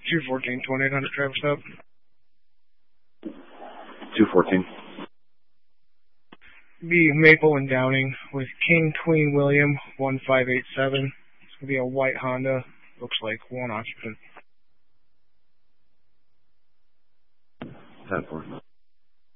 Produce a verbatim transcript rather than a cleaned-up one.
two fourteen, twenty-eight hundred Travis Hub. two fourteen. Be Maple and Downing with King Queen William one five eight seven. It's going to be a white Honda. Looks like one occupant. ten four.